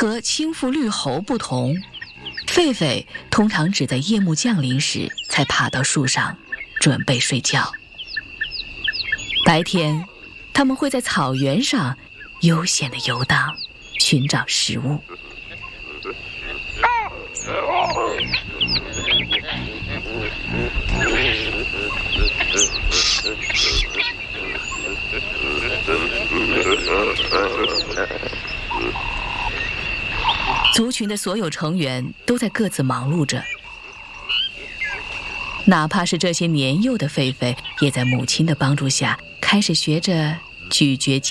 和青腹绿猴不同，狒狒通常只在夜幕降临时才爬到树上，准备睡觉。白天，它们会在草原上悠闲地游荡，寻找食物。族群的所有成员都在各自忙碌着，哪怕是这些年幼的狒狒，也在母亲的帮助下开始学着咀嚼